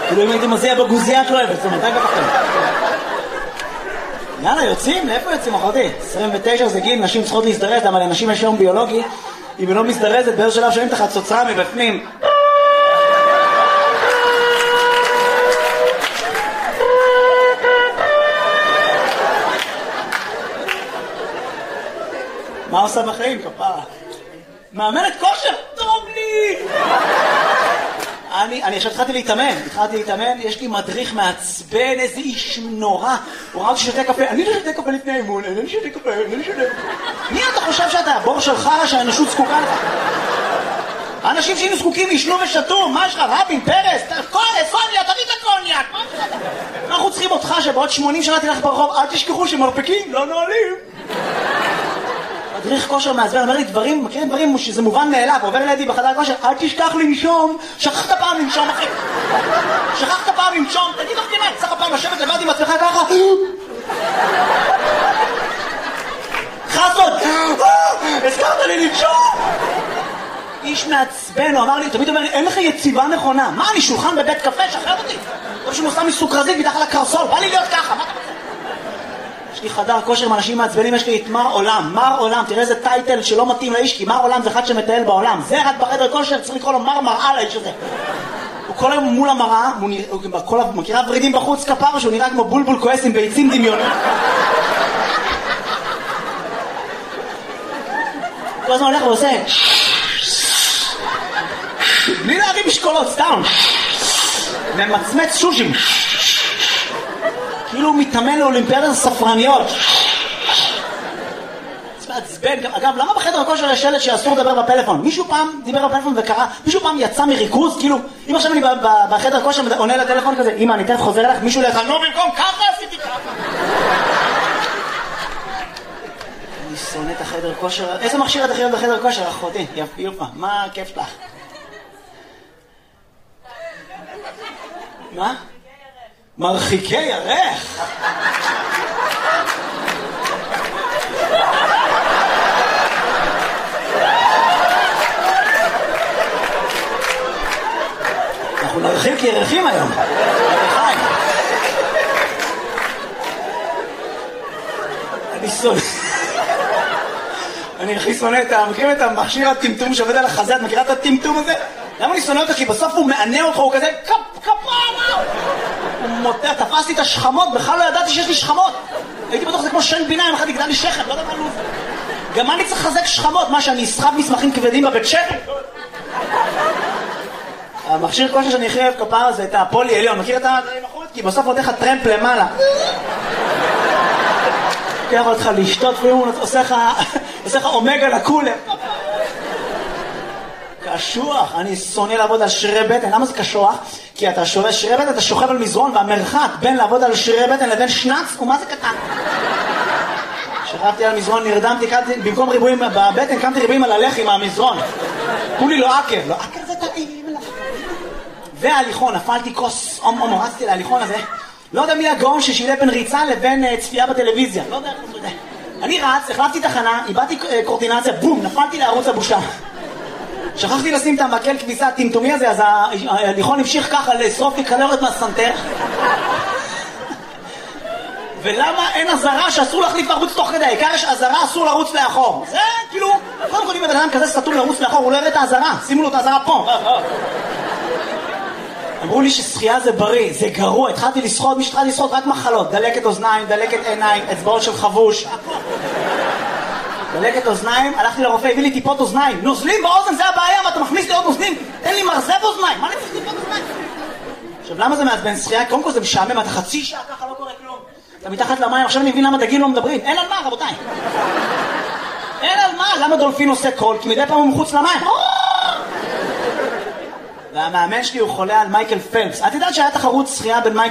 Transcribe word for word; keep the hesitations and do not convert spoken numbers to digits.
כאילו אם הייתי מזיע בגוזייה את לא אוהבת, זאת אומרת, אני בטחתם. יאללה, יוצאים? לאיפה יוצאים, אחותי? עשרים ותשע זה גיל, נשים צריכות להזדרז, אבל לנשים יש יום ביולוגי, אם היא לא מזדרזת, באיזה שלב שומעים את החצוצרה מבפנים. מה עושה בחיים, כפרה? מאמנת כושר? טוב לי! אני, אני עכשיו התחלתי להתאמן, התחלתי להתאמן, יש לי מדריך מעצבן, איזה איש נורא. הוא ראה אותי שותה קפה, אני לא שותה קפה לפני האימון, אני לא שותה קפה, אני לא שותה. מי אתה חושב שאתה? בור של חרא שהאנושות זקוקה לך? האנשים שהיינו זקוקים ישנו ושתו, מה יש לך? רבין, פרס, קוניה, קוניה, תביא את הקוניה! אנחנו צריכים אותך שבעוד שמונים שנה תלך ברחוב, אל תשכחו שמרפקים לא נועלים. מדריך כושר מעצבן, אומר לי דברים, מכירים דברים שזה מובן מאליו, עובר לידי בחדר כושר, אל תשכח לנשום, שכחת פעם לנשום אחי, שכחת פעם לנשום, תגיד לך כנראה, צריך פעם לשבת לבד עם עצמך ככה, חסות, הזכרת לי לנשום, איש מעצבן, הוא אמר לי, תמיד אומר לי, אין לך יציבה נכונה, מה אני שולחן בבית קפה, שחרר אותי, טוב שהוא עושה מסוכרזית מתחת לקרסול, בא לי להיות ככה, מה אתה רוצה? יש לי חדר כושר עם אנשים מעצבנים, יש לי את מר עולם, מר עולם, תראה איזה טייטל שלא מתאים לאיש, כי מר עולם זה אחד שמטייל בעולם, זה רק בחדר כושר, צריך לקרוא לו מר מראה לאיש הזה. הוא כל היום מול המראה, הוא מכירה ורידים בחוץ כפר, שהוא נראה כמו בולבול כועס עם ביצים דמיוניים. כל הזמן הולך ועושה בלי להרים משקולות, סתם ממצמץ שושים, כאילו הוא מתאמן לאולימפיאדת הספרניות. זה מעצבן. אגב, למה בחדר הכושר יש שלט שאסור לדבר בפלאפון? מישהו פעם דיבר בפלאפון וקרא, מישהו פעם יצא מריכוז, כאילו, אם עכשיו אני בחדר הכושר עונה לטלפון כזה, אמא, אני תכף חוזר אליך, מישהו לך, נו במקום, ככה עשיתי ככה. אני שונא את החדר כושר. איזה מכשיר את הכי אוהב בחדר כושר, אחותי? יפה, מה הכיף שלך? מה? מרחיקי ירך. אנחנו נרחיק ירחים היום. אני שונא. אני הכי שונא את ה... מכירים את המכשיר הטמטום שעובד על החזה? את מכירה את הטמטום הזה? למה אני שונא אותה? כי בסוף הוא מענה אותך, הוא כזה קפ, קפרה! הוא מוטע, תפסתי את השכמות, בכלל לא ידעתי שיש לי שכמות. הייתי בטוח זה כמו שן בינה, אם אחד יגדל לי שכם, לא יודע מה לוב. גם אני צריך לחזק שכמות, מה שאני אסחב מסמכים כבדים בבית שכם? המכשיר כושר שאני הכי אוהב כפרה זה את הפולי עליון, מכיר את הדברים החוץ? כי בסוף עוד איך הטרמפ למעלה. לוקח אותך לשתות, הוא עושה לך אומגה לקולר. קשוח, אני שונא לעבוד על שרירי בטן. למה זה קשוח? כי אתה שווה שרירי בטן, אתה שוכב על מזרון, והמרחק בין לעבוד על שרירי בטן לבין שנץ הוא מה זה קטן. שכבתי על מזרון, נרדמתי, במקום ריבועים בבטן, קמתי ריבועים על הלחי מהמזרון. כולי לא עקב, לא עקב זה טעים. וההליכון, נפלתי כוס, אום אום, רצתי להליכון הזה. לא יודע מי הגאון ששילה בין ריצה לבין צפייה בטלוויזיה. לא יודע, לא יודע. אני רץ, החלפתי תחנה, איבדתי קורטינציה, בום, נפלתי לערוץ הבושה. שכחתי לשים את המקל כביסה הטמטומי הזה, אז ההליכון המשיך ככה לשרוף לי קלוריות מהסנטר. ולמה אין עזרה שאסור להחליף ערוץ תוך כדי? העיקר יש עזרה, אסור לרוץ לאחור. זה כאילו, קודם כל אם בן אדם כזה סתום לרוץ לאחור, הוא לא יראה את העזרה, שימו לו את העזרה פה. אמרו לי ששחייה זה בריא, זה גרוע, התחלתי לשחות, מי שהתחלתי לשחות רק מחלות, דלקת אוזניים, דלקת עיניים, אצבעות של חבוש, דלקת אוזניים, הלכתי לרופא, הביא לי טיפות אוזניים, נוזלים באוזן, זה הבעיה, מה אתה מכניס לי עוד נוזלים? תן לי מרזב אוזניים, מה אני צריך טיפות אוזניים? עכשיו למה זה מעצבן שחייה? קודם כל זה משעמם, אתה חצי שעה ככה לא קורה כלום, אתה מתחת למים, עכשיו אני מבין למה דגים לא מדברים, אין על מה רבותיי, אין על מה, למה דולפין עושה קול? כי מדי פעם הוא מחוץ למים, והמאמן שלי הוא חולה על מייקל פלפס. את יודעת שהיה תחרות שחייה בין מייקל